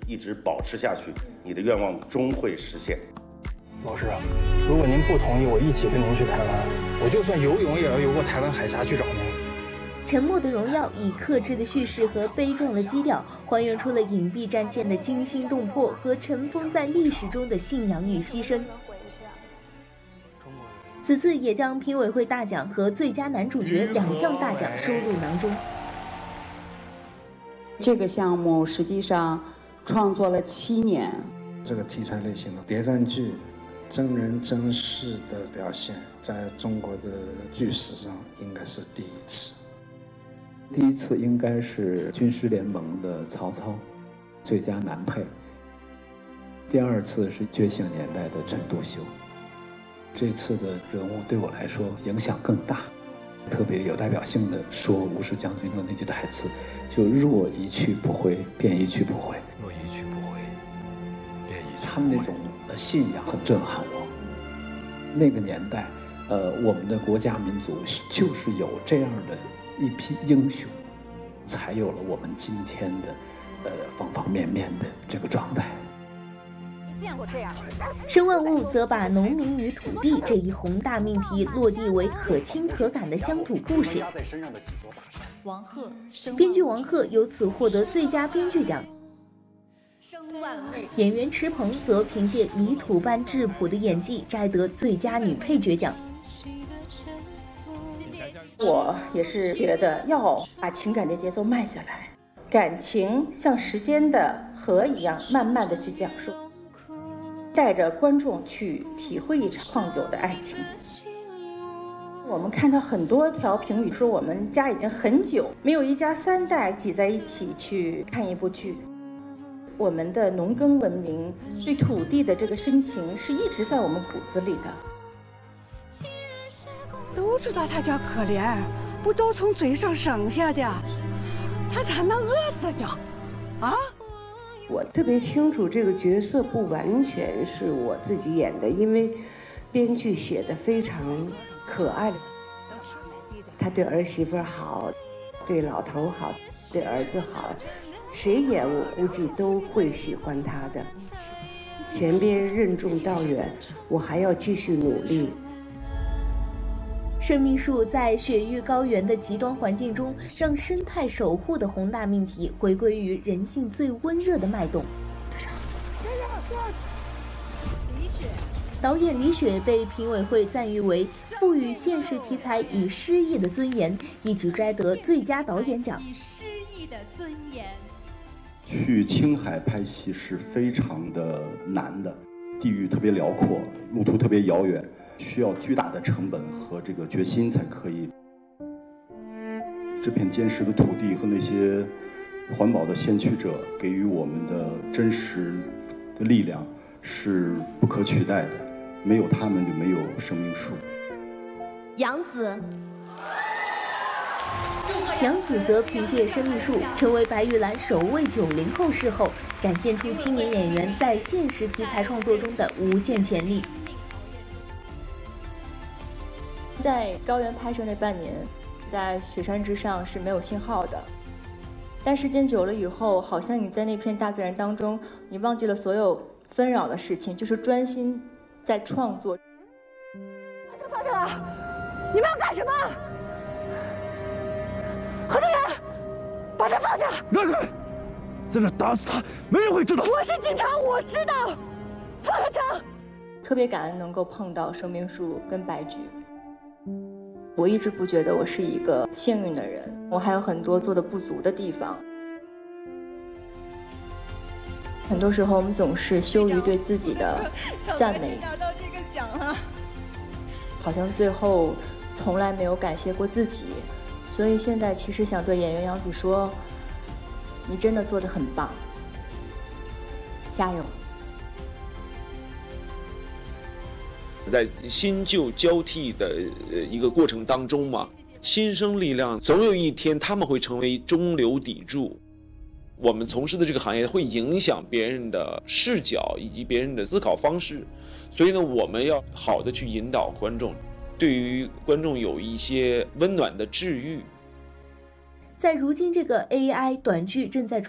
一直保持下去，你的愿望终会实现。 老师，如果您不同意我一起跟您去台湾，我就算游泳也要游过台湾海峡去找您。 沉默的荣耀以克制的叙事和悲壮的基调，还原出了隐蔽战线的惊心动魄和尘封在历史中的信仰与牺牲。此次也将评委会大奖和最佳男主角2项大奖收入囊中。 这个项目实际上创作了7年。 这个题材类型的谍战剧，真人真事的表现，在中国的剧史上应该是第一次。 第一次应该是军师联盟的曹操，最佳男配。第二次是觉醒年代的陈独秀。这次的人物对我来说影响更大，特别有代表性的说吴石将军的那句台词，就若一去不回，便一去不回。 若一去不回，便一去不回。 他们那种信仰很震撼我。那个年代，我们的国家民族就是有这样的一批英雄，才有了我们今天的方方面面的这个状态。 申万物则把农民与土地这一宏大命题落地为可亲可感的乡土故事。编剧王鹤由此获得最佳编剧奖。演员池鹏则凭借泥土般质朴的演技摘得最佳女配角奖。 我也是觉得要把情感的节奏慢下来，感情像时间的河一样慢慢的去讲述，带着观众去体会一场旷久的爱情。我们看到很多条评语说我们家已经很久没有一家3代挤在一起去看一部剧。我们的农耕文明对土地的这个深情是一直在我们骨子里的。 都知道他叫可怜，不都从嘴上省下的，他咋能饿死呢？啊！ 我特别清楚这个角色不完全是我自己演的，因为编剧写的非常可爱。他对儿媳妇好，对老头好，对儿子好，谁演我估计都会喜欢他的。前边任重道远，我还要继续努力。 生命树在雪域高原的极端环境中，让生态守护的宏大命题回归于人性最温热的脉动。导演李雪被评委会赞誉为赋予现实题材以诗意的尊严，一举摘得最佳导演奖。 以诗意的尊严。 去青海拍戏是非常的难的，地域特别辽阔，路途特别遥远，需要巨大的成本和这个决心才可以。这片坚实的土地和那些环保的先驱者给予我们的真实的力量是不可取代的，没有他们就没有生命树。 杨紫则凭借《生命树》成为白玉兰首位90后视后，展现出青年演员在现实题材创作中的无限潜力。 在高原拍摄那半年，在雪山之上是没有信号的，但时间久了以后，好像你在那片大自然当中，你忘记了所有纷扰的事情，就是专心在创作。 放下了，你们要干什么？何队员，把他放下！ 让开，在这打死他，没人会知道。 我是警察，我知道。放下枪。 特别感恩能够碰到生命树跟白菊。我一直不觉得我是一个幸运的人，我还有很多做的不足的地方。很多时候我们总是羞于对自己的赞美， 拿到这个奖了， 好像最后从来没有感谢过自己。所以现在其实想对演员杨紫说，你真的做得很棒，加油。 在新旧交替的一个过程当中嘛，新生力量总有一天他们会成为中流砥柱。我们从事的这个行业会影响别人的视角以及别人的思考方式，所以呢，我们要好的去引导观众，对于观众有一些温暖的治愈。 在如今这个 AI 短剧正在